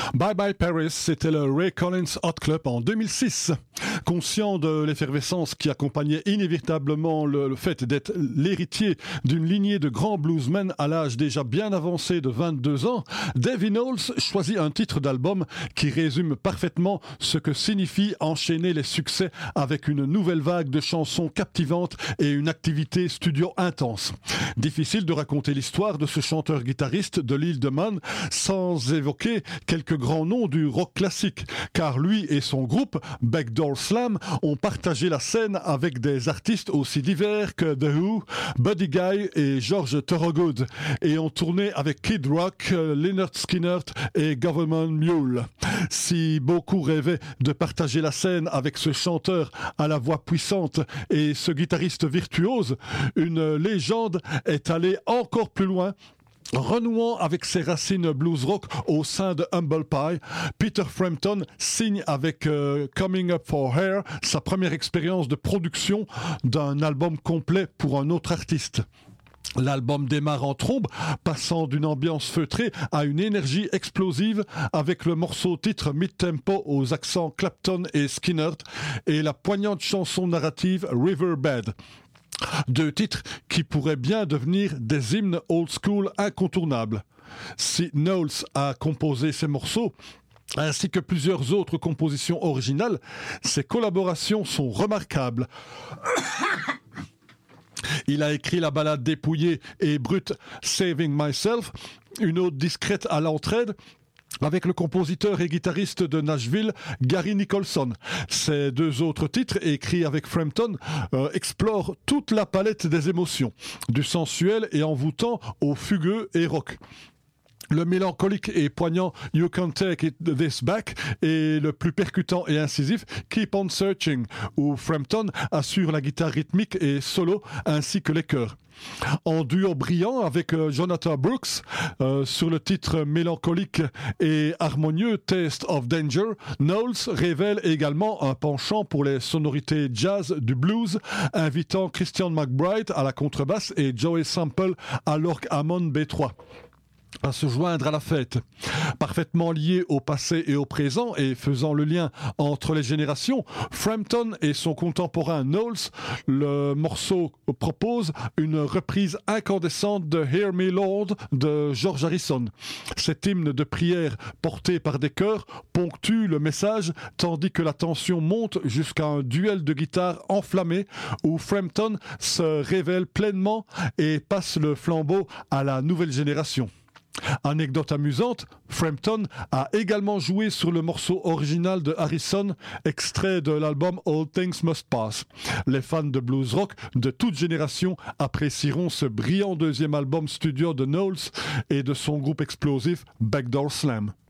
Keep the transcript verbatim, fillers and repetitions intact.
Bye Bye Paris, c'était le Ray Collins Hot Club en deux mille six. Conscient de l'effervescence qui accompagnait inévitablement le, le fait d'être l'héritier d'une lignée de grands bluesmen à l'âge déjà bien avancé de vingt-deux ans, Davy Knowles choisit un titre d'album qui résume parfaitement ce que signifie enchaîner les succès avec une nouvelle vague de chansons captivantes et une activité studio intense. Difficile de raconter l'histoire de ce chanteur-guitariste de l'île de Man sans évoquer quelques grands noms du rock classique, car lui et son groupe, Backdoor Slam, ont partagé la scène avec des artistes aussi divers que The Who, Buddy Guy et George Thorogood, et ont tourné avec Kid Rock, Lynyrd Skynyrd et Government Mule. Si beaucoup rêvaient de partager la scène avec ce chanteur à la voix puissante et ce guitariste virtuose, une légende est allée encore plus loin. Renouant avec ses racines blues rock au sein de Humble Pie, Peter Frampton signe avec euh, Coming Up for Air sa première expérience de production d'un album complet pour un autre artiste. L'album démarre en trombe, passant d'une ambiance feutrée à une énergie explosive avec le morceau titre mid-tempo aux accents Clapton et Skynyrd et la poignante chanson narrative Riverbed. Deux titres qui pourraient bien devenir des hymnes old school incontournables. Si Knowles a composé ces morceaux, ainsi que plusieurs autres compositions originales, ses collaborations sont remarquables. Il a écrit la ballade dépouillée et brute Saving Myself, une ode discrète à l'entraide, avec le compositeur et guitariste de Nashville, Gary Nicholson. Ces deux autres titres, écrits avec Frampton, euh, explorent toute la palette des émotions, du sensuel et envoûtant au fugueux et rock. Le mélancolique et poignant You Can't Take This Back est le plus percutant et incisif Keep On Searching, où Frampton assure la guitare rythmique et solo ainsi que les chœurs. En duo brillant avec euh, Jonathan Brooks euh, sur le titre mélancolique et harmonieux Taste of Danger, Knowles révèle également un penchant pour les sonorités jazz du blues, invitant Christian McBride à la contrebasse et Joey Sample à l'orgue Hammond B trois. À se joindre à la fête. Parfaitement lié au passé et au présent et faisant le lien entre les générations, Frampton et son contemporain Knowles, le morceau propose une reprise incandescente de Hear Me Lord de George Harrison. Cet hymne de prière porté par des chœurs ponctue le message tandis que la tension monte jusqu'à un duel de guitare enflammé où Frampton se révèle pleinement et passe le flambeau à la nouvelle génération. Anecdote amusante, Frampton a également joué sur le morceau original de Harrison, extrait de l'album All Things Must Pass. Les fans de blues rock de toute génération apprécieront ce brillant deuxième album studio de Knowles et de son groupe explosif Backdoor Slam.